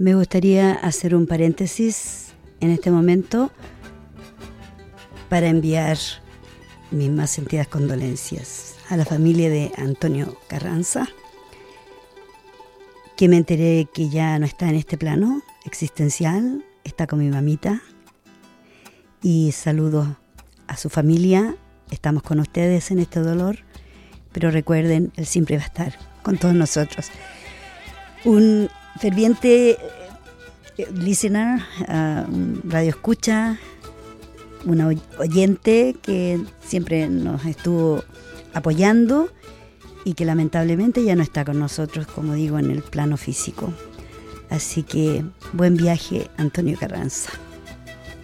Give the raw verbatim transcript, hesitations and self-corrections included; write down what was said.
Me gustaría hacer un paréntesis en este momento para enviar mis más sentidas condolencias a la familia de Antonio Carranza, que me enteré que ya no está en este plano existencial, está con mi mamita. Y saludos a su familia, estamos con ustedes en este dolor, pero recuerden, Él siempre va a estar con todos nosotros. Un ferviente listener, uh, un radio escucha, una oyente que siempre nos estuvo apoyando y que lamentablemente ya no está con nosotros, como digo, en el plano físico. Así que buen viaje, Antonio Carranza.